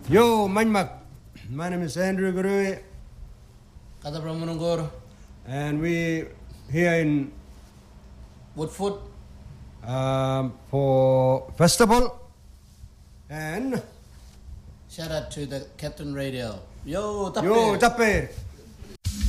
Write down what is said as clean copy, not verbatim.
Yo, Manmak. My name is Andrew Gurui. Kata Pramanangor. And we here in Woodford. For festival. And Shout out to the Captain Radio. Yo, Tappe. Yo, Tappe.